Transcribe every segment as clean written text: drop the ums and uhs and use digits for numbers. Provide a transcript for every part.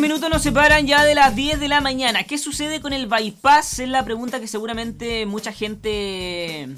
minutos nos separan ya de las 10 de la mañana. ¿Qué sucede con el bypass? Es la pregunta que seguramente mucha gente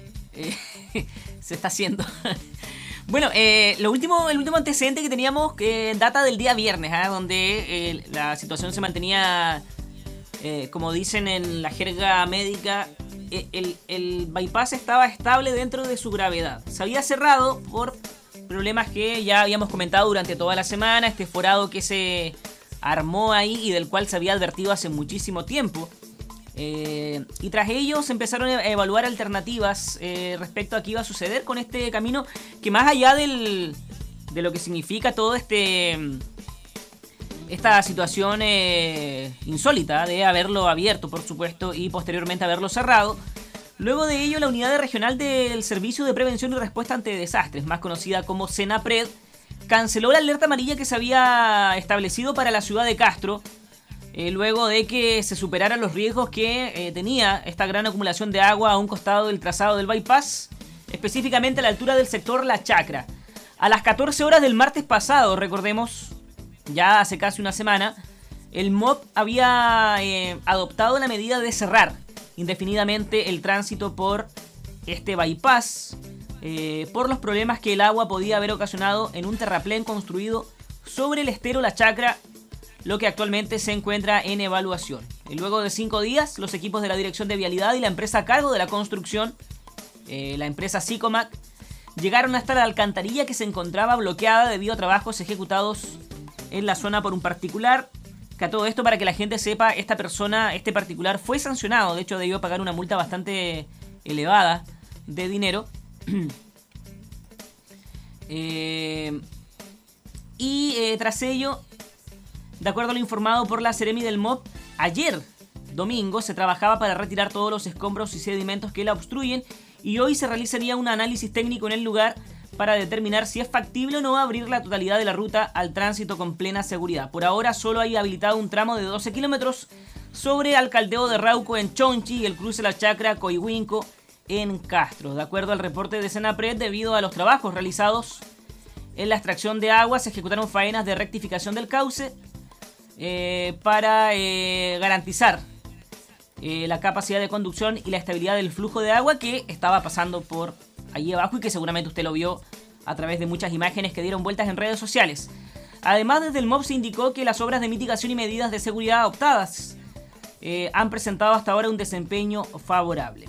se está haciendo. Bueno, el último antecedente que teníamos data del día viernes, donde la situación se mantenía, como dicen en la jerga médica, el bypass estaba estable dentro de su gravedad. Se había cerrado por problemas que ya habíamos comentado durante toda la semana, este forado que se armó ahí y del cual se había advertido hace muchísimo tiempo. Y tras ello se empezaron a evaluar alternativas respecto a qué iba a suceder con este camino, que más allá de lo que significa todo esta situación insólita de haberlo abierto, por supuesto, y posteriormente haberlo cerrado. Luego de ello, la Unidad Regional del Servicio de Prevención y Respuesta ante Desastres, más conocida como SENAPRED, canceló la alerta amarilla que se había establecido para la ciudad de Castro, luego de que se superaran los riesgos que tenía esta gran acumulación de agua a un costado del trazado del bypass, específicamente a la altura del sector La Chacra. A las 14 horas del martes pasado, recordemos, ya hace casi una semana, el MOP había adoptado la medida de cerrar indefinidamente el tránsito por este bypass por los problemas que el agua podía haber ocasionado en un terraplén construido sobre el estero La Chacra, lo que actualmente se encuentra en evaluación. Y luego de 5 días, los equipos de la Dirección de Vialidad y la empresa a cargo de la construcción, la empresa Sicomac, llegaron hasta la alcantarilla que se encontraba bloqueada debido a trabajos ejecutados en la zona por un particular. Que a todo esto, para que la gente sepa, este particular fue sancionado. De hecho, debió pagar una multa bastante elevada de dinero. Tras ello, de acuerdo a lo informado por la Seremi del MOP, ayer, domingo, se trabajaba para retirar todos los escombros y sedimentos que la obstruyen, y hoy se realizaría un análisis técnico en el lugar para determinar si es factible o no abrir la totalidad de la ruta al tránsito con plena seguridad. Por ahora solo hay habilitado un tramo de 12 kilómetros sobre Alcaldeo de Rauco en Chonchi y el cruce La Chacra Coihuinco en Castro. De acuerdo al reporte de SENAPRED, debido a los trabajos realizados en la extracción de agua, se ejecutaron faenas de rectificación del cauce para garantizar la capacidad de conducción y la estabilidad del flujo de agua que estaba pasando por allí abajo y que seguramente usted lo vio a través de muchas imágenes que dieron vueltas en redes sociales. Además, desde el MOB se indicó que las obras de mitigación y medidas de seguridad adoptadas han presentado hasta ahora un desempeño favorable.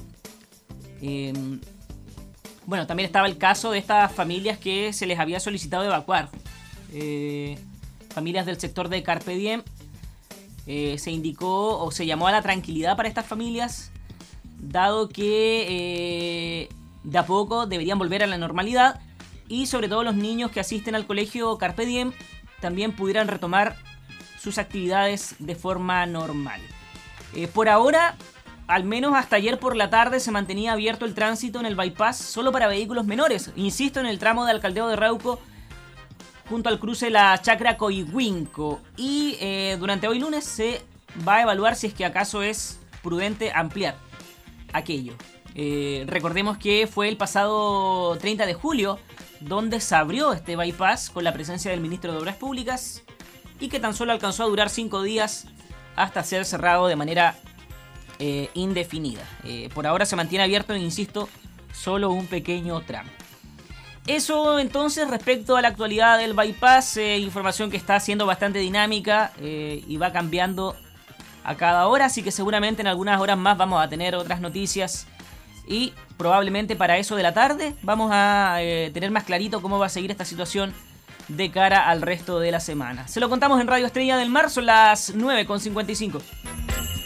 Bueno, también estaba el caso de estas familias que se les había solicitado evacuar. Familias del sector de Carpe Diem. Se indicó o se llamó a la tranquilidad para estas familias, dado que de a poco deberían volver a la normalidad, y sobre todo los niños que asisten al colegio Carpe Diem también pudieran retomar sus actividades de forma normal. Por ahora, al menos hasta ayer por la tarde, se mantenía abierto el tránsito en el bypass solo para vehículos menores, insisto, en el tramo de Alcaldeo de Rauco junto al cruce La Chacra Coihuinco, y durante hoy lunes se va a evaluar si es que acaso es prudente ampliar aquello. Recordemos que fue el pasado 30 de julio donde se abrió este bypass con la presencia del ministro de Obras Públicas y que tan solo alcanzó a durar 5 días hasta ser cerrado de manera indefinida. Por ahora se mantiene abierto, insisto, solo un pequeño tramo. Eso entonces respecto a la actualidad del bypass, información que está siendo bastante dinámica y va cambiando a cada hora, así que seguramente en algunas horas más vamos a tener otras noticias y probablemente para eso de la tarde vamos a tener más clarito cómo va a seguir esta situación de cara al resto de la semana. Se lo contamos en Radio Estrella del Mar, son las 9:55.